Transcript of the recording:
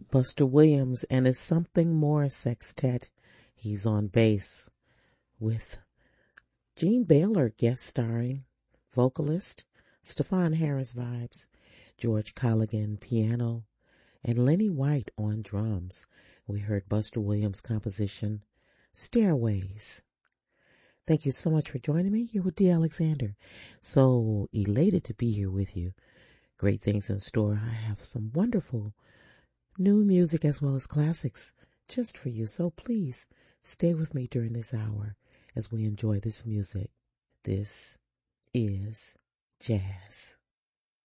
Buster Williams and his Something More Sextet. He's on bass with Gene Baylor guest starring, vocalist, Stefan Harris vibes, George Colligan piano, and Lenny White on drums. We heard Buster Williams' composition, Stairways. Thank you so much for joining me. You're with Dee Alexander. So elated to be here with you. Great things in store. I have some wonderful new music as well as classics just for you. So please stay with me during this hour as we enjoy this music. This is jazz.